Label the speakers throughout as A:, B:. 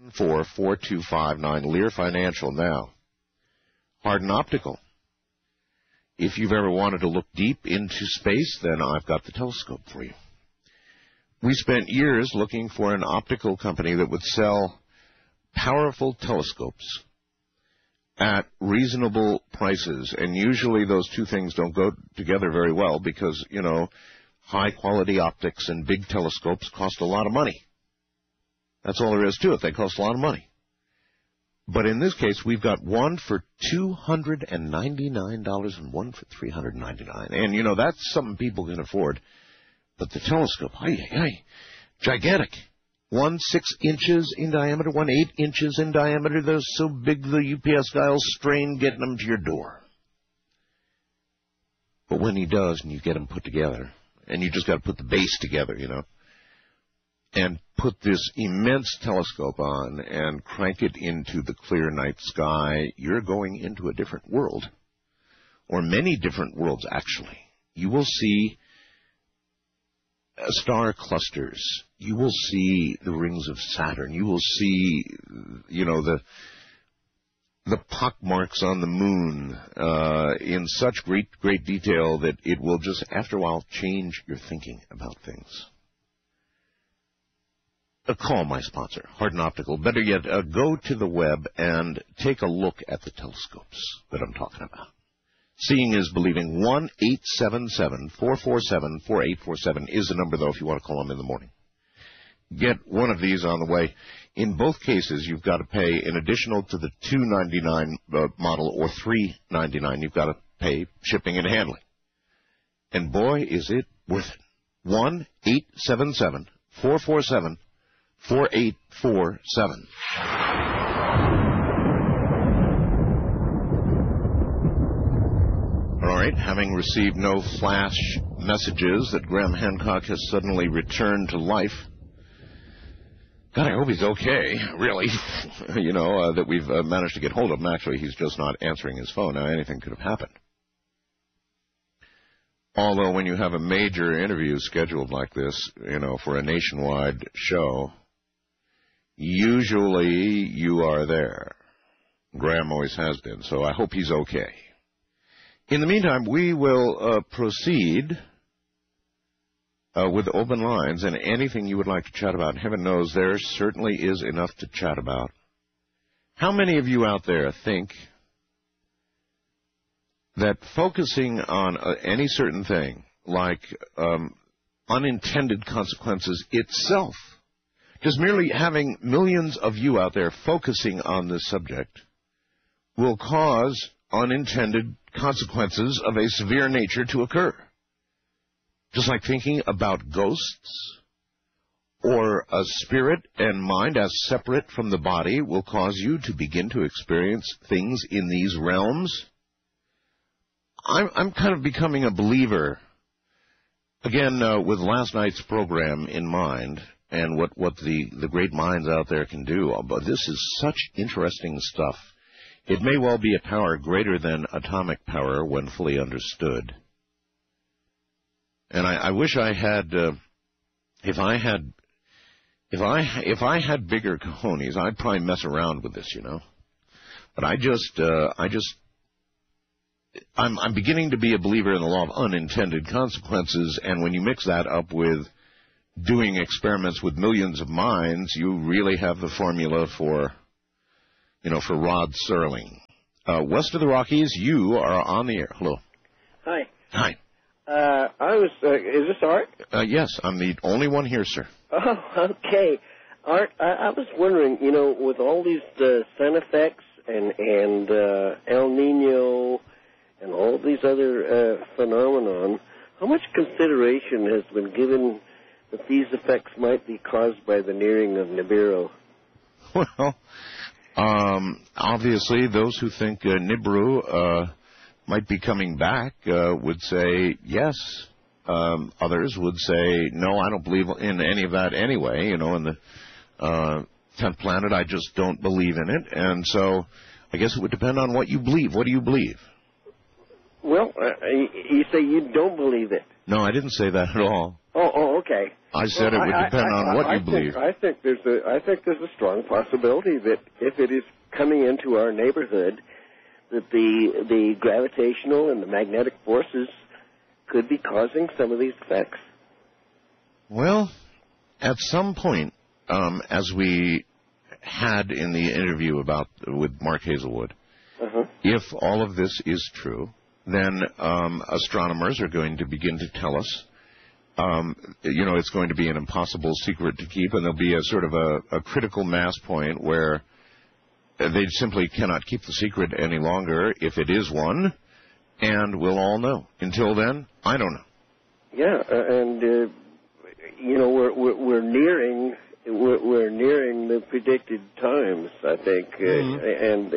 A: 4259, Lear Financial now. Hardin Optical. If you've ever wanted to look deep into space, then I've got the telescope for you. We spent years looking for an optical company that would sell powerful telescopes at reasonable prices. And usually those two things don't go together very well because, you know, high-quality optics and big telescopes cost a lot of money. That's all there is to it. They cost a lot of money. But in this case, we've got one for $299 and one for $399. And, you know, that's something people can afford. But the telescope, gigantic. 1 6 inches in diameter, 1 8 inches in diameter. They're so big the UPS guy will strain getting them to your door. But when he does, and you get them put together, and you just got to put the base together, you know, and put this immense telescope on and crank it into the clear night sky, you're going into a different world, or many different worlds, actually. You will see star clusters. You will see the rings of Saturn. You will see, you know, the pock marks on the moon in such great detail that it will just, after a while, change your thinking about things. Call my sponsor, Hardin Optical. Better yet, go to the web and take a look at the telescopes that I'm talking about. Seeing is believing. 1-877-447-4847 is the number, though, if you want to call them in the morning. Get one of these on the way. In both cases, you've got to pay, in additional to the $299 model or $399, you've got to pay shipping and handling. And boy, is it worth it. 1-877-447-4847. All right, having received no flash messages that Graham Hancock has suddenly returned to life. God, I hope he's okay, really. You know, that we've managed to get hold of him. Actually, he's just not answering his phone. Now, anything could have happened. Although when you have a major interview scheduled like this, you know, for a nationwide show, usually you are there. Graham always has been, so I hope he's okay. In the meantime, we will proceed with open lines and anything you would like to chat about. Heaven knows there certainly is enough to chat about. How many of you out there think that focusing on any certain thing, like unintended consequences itself, just merely having millions of you out there focusing on this subject, will cause unintended consequences of a severe nature to occur? Just like thinking about ghosts or a spirit and mind as separate from the body will cause you to begin to experience things in these realms. I'm kind of becoming a believer, again, with last night's program in mind and what the great minds out there can do. But this is such interesting stuff. It may well be a power greater than atomic power when fully understood. And I wish I had, if I had bigger cojones, I'd probably mess around with this, you know. But I'm beginning to be a believer in the law of unintended consequences, and when you mix that up with doing experiments with millions of minds, you really have the formula for, you know, for Rod Serling. West of the Rockies, you are on the air. Hello.
B: Hi.
A: Hi.
B: Is this Art?
A: Yes, I'm the only one here, sir.
B: Oh, okay. Art, I was wondering, you know, with all these sun effects and El Nino and all these other phenomenon, how much consideration has been given that these effects might be caused by the nearing of Nibiru?
A: Well, obviously, those who think Nibiru might be coming back would say yes. Others would say, no, I don't believe in any of that anyway. You know, in the 10th planet, I just don't believe in it. And so I guess it would depend on what you believe. What do you believe?
B: Well, you say you don't believe it.
A: No, I didn't say that at all.
B: Oh, okay.
A: I said it would depend on what you believe.
B: I think there's a strong possibility that if it is coming into our neighborhood, that the gravitational and the magnetic forces could be causing some of these effects.
A: Well, at some point, as we had in the interview with Mark Hazelwood, if all of this is true, then astronomers are going to begin to tell us, it's going to be an impossible secret to keep, and there'll be a sort of a critical mass point where they simply cannot keep the secret any longer, if it is one, and we'll all know. Until then, I don't know.
B: Yeah, and we're nearing the predicted times, I think, and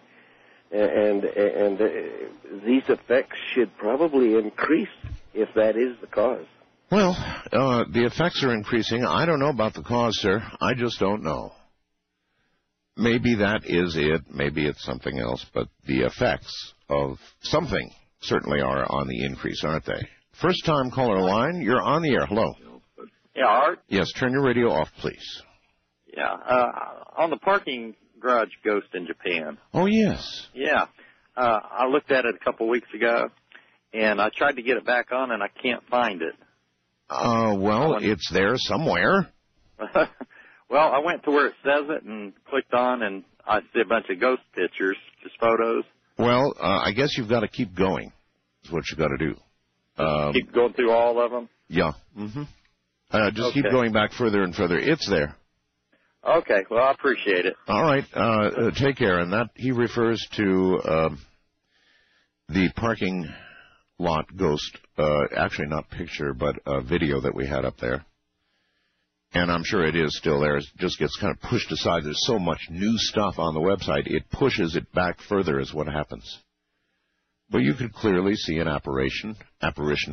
B: these effects should probably increase if that is the cause.
A: Well, the effects are increasing. I don't know about the cause, sir. I just don't know. Maybe that is it. Maybe it's something else. But the effects of something certainly are on the increase, aren't they? First-time caller line, you're on the air. Hello.
C: Yeah, Art?
A: Yes, turn your radio off, please.
C: Yeah, on the parking garage ghost in Japan.
A: Oh, yes.
C: Yeah. I looked at it a couple weeks ago, and I tried to get it back on, and I can't find it.
A: It's there somewhere.
C: Well, I went to where it says it and clicked on, and I see a bunch of ghost pictures, just photos.
A: Well, I guess you've got to keep going. That's what you've got to do.
C: Keep going through all of them?
A: Yeah. Just keep going back further and further. It's there.
C: Okay. Well, I appreciate it.
A: All right. Take care. And that he refers to the parking lot ghost, actually not picture, but video that we had up there. And I'm sure it is still there. It just gets kind of pushed aside. There's so much new stuff on the website, it pushes it back further is what happens. But you could clearly see an apparition, on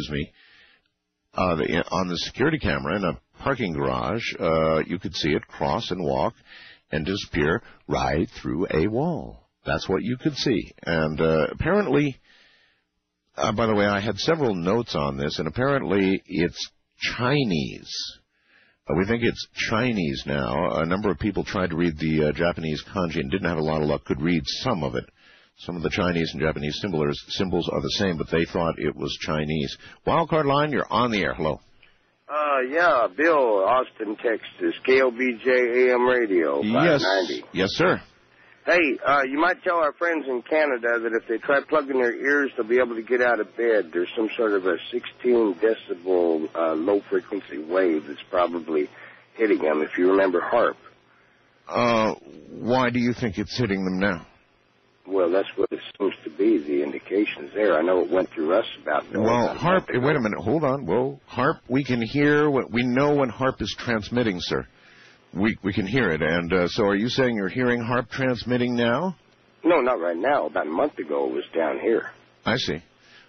A: the security camera in a parking garage. You could see it cross and walk and disappear right through a wall. That's what you could see. And apparently, by the way, I had several notes on this, and apparently it's Chinese. We think it's Chinese now. A number of people tried to read the Japanese kanji and didn't have a lot of luck, could read some of it. Some of the Chinese and Japanese symbols are the same, but they thought it was Chinese. Wildcard line, you're on the air. Hello.
D: Yeah, Bill, Austin, Texas, KLBJ AM radio, 590.
A: Yes, sir.
D: Hey, you might tell our friends in Canada that if they try plugging their ears, they'll be able to get out of bed. There's some sort of a 16 decibel low-frequency wave that's probably hitting them, if you remember HARP.
A: Why do you think it's hitting them now?
D: Well, that's what it seems to be. The indications there. I know it went through us about...
A: HARP, wait a minute, hold on. Whoa, HARP, we can hear, we know when HARP is transmitting, sir. We can hear it, and so are you saying you're hearing HARP transmitting now?
D: No, not right now. About a month ago, it was down here.
A: I see.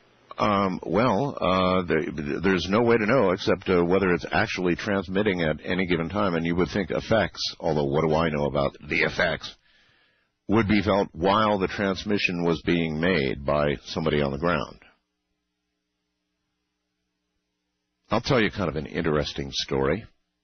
A: There's no way to know except whether it's actually transmitting at any given time, and you would think effects, although what do I know about the effects, would be felt while the transmission was being made by somebody on the ground. I'll tell you kind of an interesting story.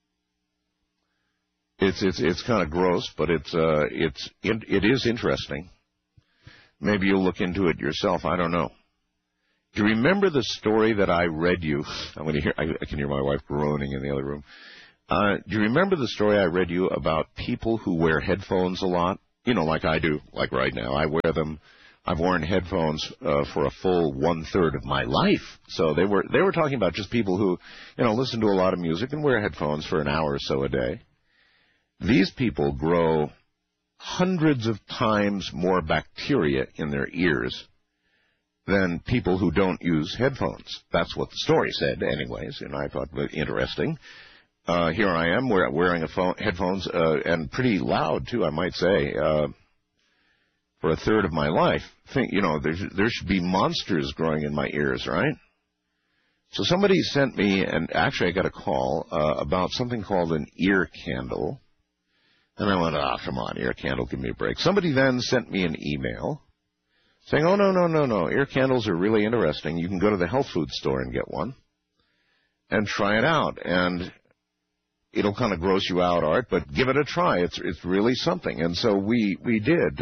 A: It's kind of gross, but it is interesting. Maybe you'll look into it yourself. I don't know. Do you remember the story that I read you? I can hear my wife groaning in the other room. Do you remember the story I read you about people who wear headphones a lot? You know, like I do, like right now. I wear them. I've worn headphones for a full 1/3 of my life. So they were talking about just people who, listen to a lot of music and wear headphones for an hour or so a day. These people grow hundreds of times more bacteria in their ears than people who don't use headphones. That's what the story said anyways, and I thought, interesting. Here I am wearing headphones, and pretty loud, too, I might say, for a third of my life. There should be monsters growing in my ears, right? So somebody sent me, and actually I got a call about something called an ear candle. And I went, come on, ear candle, give me a break. Somebody then sent me an email saying, no, ear candles are really interesting. You can go to the health food store and get one. and try it out. And it'll kind of gross you out, Art, but give it a try. It's really something. And so we did.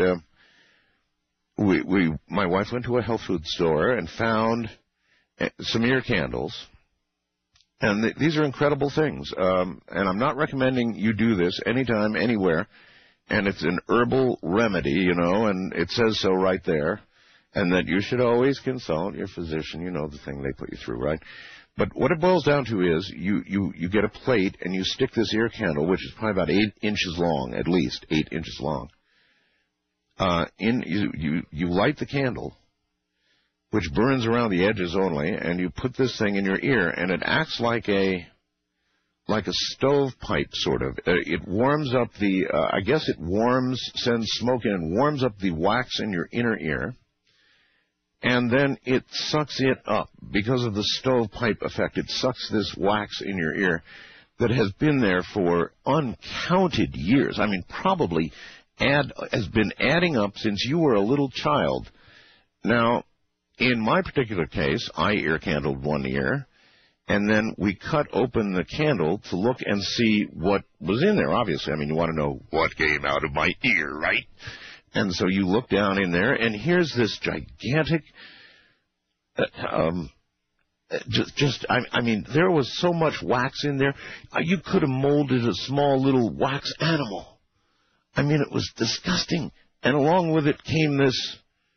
A: My wife went to a health food store and found some ear candles. And these are incredible things. And I'm not recommending you do this anytime, anywhere. And it's an herbal remedy, and it says so right there. And that you should always consult your physician. You know the thing they put you through, right? But what it boils down to is you get a plate and you stick this ear candle, which is probably about 8 inches long, at least 8 inches long. You light the candle, which burns around the edges only, and you put this thing in your ear, and it acts like a stovepipe, sort of. It warms up sends smoke in and warms up the wax in your inner ear, and then it sucks it up. Because of the stovepipe effect, it sucks this wax in your ear that has been there for uncounted years. I mean, probably has been adding up since you were a little child. Now, in my particular case, I ear candled one ear, and then we cut open the candle to look and see what was in there, obviously. I mean, you want to know what came out of my ear, right? And so you look down in there, and here's this gigantic, I mean, there was so much wax in there, you could have molded a small little wax animal. I mean, it was disgusting. And along with it came this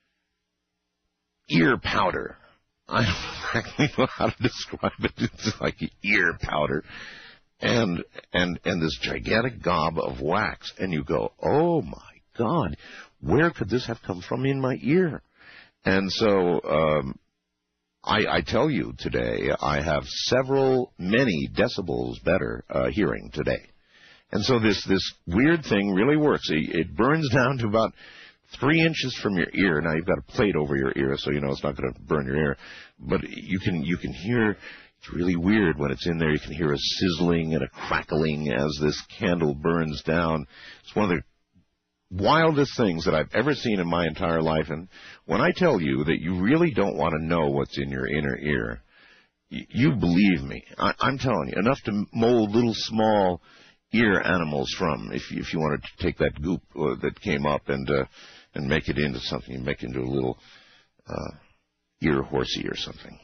A: ear powder. I don't exactly know how to describe it. It's like ear powder. And this gigantic gob of wax. And you go, oh, my God, where could this have come from in my ear? And so I tell you today, I have many decibels better hearing today. And so this weird thing really works. It burns down to about 3 inches from your ear. Now, you've got a plate over your ear, so you know it's not going to burn your ear. But you can hear, it's really weird when it's in there. You can hear a sizzling and a crackling as this candle burns down. It's one of the wildest things that I've ever seen in my entire life. And when I tell you that you really don't want to know what's in your inner ear, you believe me. I'm telling you, enough to mold little small ear animals from, if you wanted to take that goop that came up and make it into something, make it into a little ear horsey or something.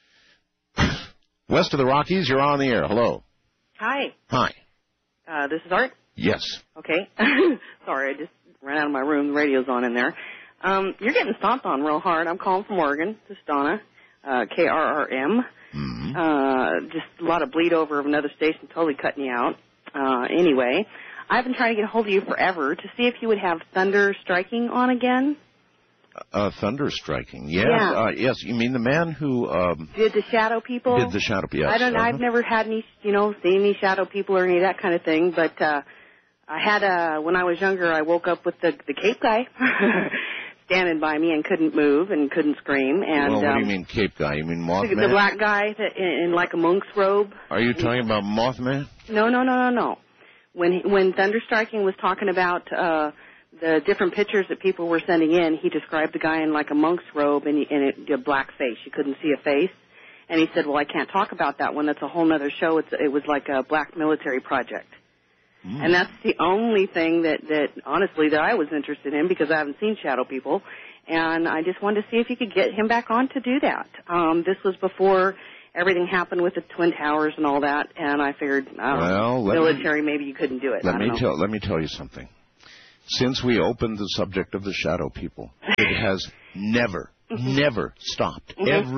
A: West of the Rockies, you're on the air. Hello.
E: Hi.
A: Hi.
E: This is Art?
A: Yes.
E: Okay. Sorry, I just ran out of my room. The radio's on in there. You're getting stomped on real hard. I'm calling from Oregon. This is Donna, KRRM. Mm-hmm. Just a lot of bleed over of another station, totally cutting you out. Anyway, I've been trying to get a hold of you forever to see if you would have Thunder Striking on again.
A: Thunder Striking, yes.
E: Yeah.
A: Yes, you mean the man who
E: did the shadow people?
A: Did the shadow people, yes.
E: I've never had any, seen any shadow people or any of that kind of thing, but I had, when I was younger, I woke up with the Cape guy standing by me and couldn't move and couldn't scream. And,
A: well, what do you mean Cape guy? You mean Mothman?
E: The black guy in like a monk's robe.
A: Are you talking about Mothman?
E: No. When Thunder Striking was talking about the different pictures that people were sending in, he described the guy in like a monk's robe and a black face. You couldn't see a face. And he said, well, I can't talk about that one. That's a whole other show. It was like a black military project. Mm. And that's the only thing that honestly, that I was interested in because I haven't seen shadow people. And I just wanted to see if you could get him back on to do that. This was before everything happened with the Twin Towers and all that, and I figured, military, maybe you couldn't do it.
A: Let me tell you something. Since we opened the subject of the shadow people, it has never stopped. Mm-hmm.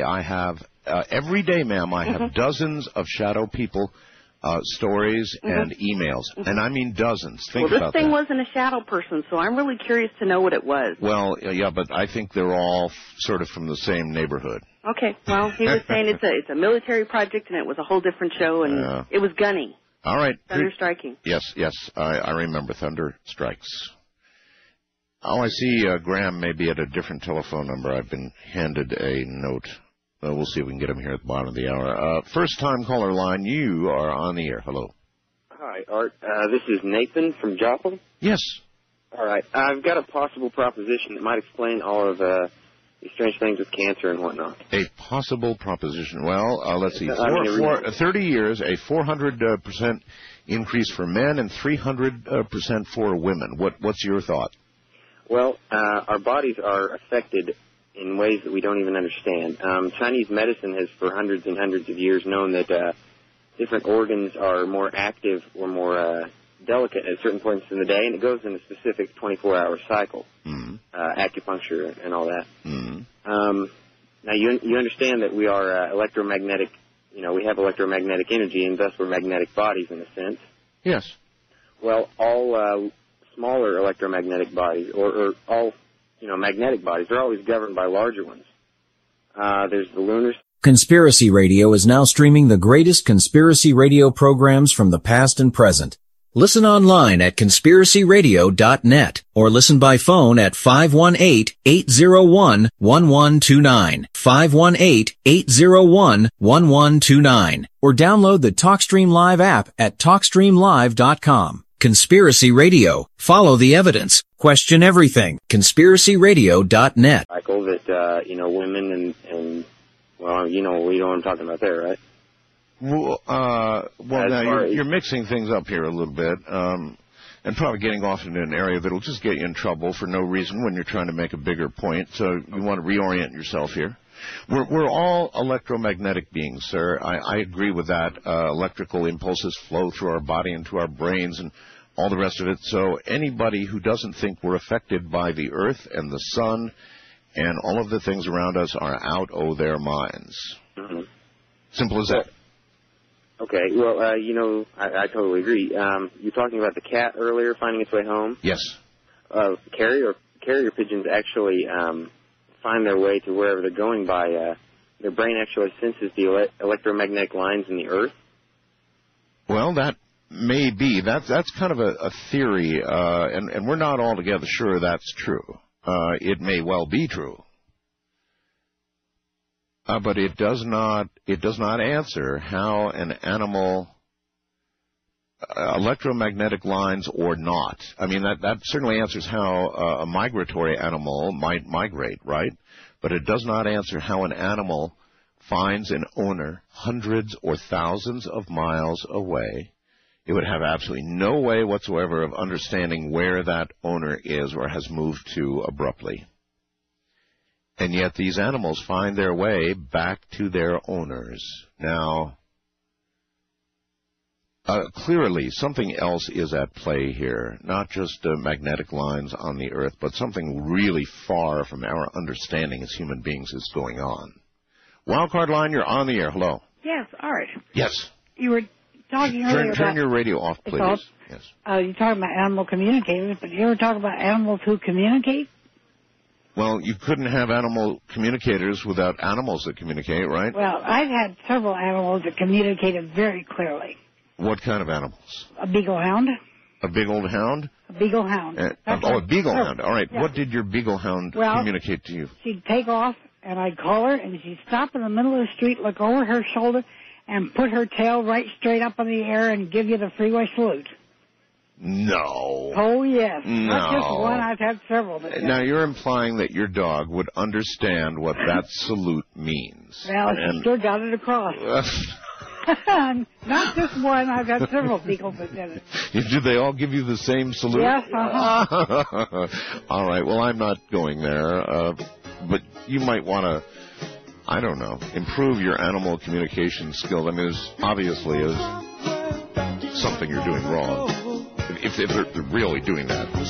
A: Every day, ma'am, I have dozens of shadow people stories and emails, and I mean dozens. Think about that.
E: Well, this thing wasn't a shadow person, so I'm really curious to know what it was.
A: Well, yeah, but I think they're all sort of from the same neighborhood.
E: Okay, well, he was saying it's a military project, and it was a whole different show, and it was gunning.
A: All right.
E: Thunder Striking.
A: Yes, I remember Thunder Strikes. Oh, I see Graham may be at a different telephone number. I've been handed a note. We'll see if we can get him here at the bottom of the hour. First-time caller line, you are on the air. Hello.
F: Hi, Art. This is Nathan from Joplin.
A: Yes.
F: All right. I've got a possible proposition that might explain all of these strange things with cancer and whatnot.
A: A possible proposition. Well, let's see. 30 years, a 400% increase for men and 300% for women. What's your thought?
F: Well, our bodies are affected in ways that we don't even understand. Chinese medicine has, for hundreds and hundreds of years, known that different organs are more active or more delicate at certain points in the day, and it goes in a specific 24-hour cycle, acupuncture and all that. Now, you understand that we are electromagnetic, we have electromagnetic energy, and thus we're magnetic bodies in a sense.
A: Yes.
F: Well, all smaller electromagnetic bodies, or all, magnetic bodies, are always governed by larger ones. There's the lunar...
G: Conspiracy Radio is now streaming the greatest conspiracy radio programs from the past and present. Listen online at conspiracyradio.net or listen by phone at 518-801-1129, 518-801-1129, or download the TalkStream Live app at TalkStreamLive.com. Conspiracy Radio. Follow the evidence. Question everything. conspiracyradio.net.
F: Cycle that, women and well, you know what I'm talking about there, right?
A: Well, now you're mixing things up here a little bit, and probably getting off into an area that'll just get you in trouble for no reason when you're trying to make a bigger point. So you want to reorient yourself here. We're all electromagnetic beings, sir. I agree with that. Electrical impulses flow through our body into our brains and all the rest of it. So anybody who doesn't think we're affected by the earth and the sun and all of the things around us are out of their minds.
F: Mm-hmm.
A: Simple as that.
F: Okay, well, I totally agree. You're talking about the cat earlier finding its way home?
A: Yes.
F: Carrier pigeons actually find their way to wherever they're going by, their brain actually senses the electromagnetic lines in the earth.
A: Well, that may be. That's kind of a theory, and we're not altogether sure that's true. It may well be true. But it does not answer how an animal, electromagnetic lines or not. I mean, that certainly answers how a migratory animal might migrate, right? But it does not answer how an animal finds an owner hundreds or thousands of miles away. It would have absolutely no way whatsoever of understanding where that owner is or has moved to abruptly. And yet these animals find their way back to their owners. Now, clearly something else is at play here, not just magnetic lines on the earth, but something really far from our understanding as human beings is going on. Wildcard line, you're on the air. Hello.
H: Yes, Art.
A: Yes.
H: You were talking earlier about...
A: Turn your radio off, please. Yes.
H: You're talking about animal communicators, but you ever talk about animals who communicate?
A: Well, you couldn't have animal communicators without animals that communicate, right?
H: Well, I've had several animals that communicated very clearly.
A: What kind of animals?
H: A beagle hound.
A: A big old hound?
H: A beagle hound.
A: A beagle hound. All right.
H: Yeah.
A: What did your beagle hound communicate to you?
H: She'd take off, and I'd call her, and she'd stop in the middle of the street, look over her shoulder, and put her tail right straight up in the air and give you the freeway salute.
A: No.
H: Oh, yes.
A: No.
H: Not just one. I've had several.
A: Now, you're implying that your dog would understand what that salute means.
H: Well, she sure got it across. Not just one. I've had several beagles that did it.
A: Did they all give you the same salute?
H: Yes, uh-huh.
A: All right. Well, I'm not going there. But you might want to, I don't know, improve your animal communication skills. I mean, there's obviously something you're doing wrong. If they're really doing that.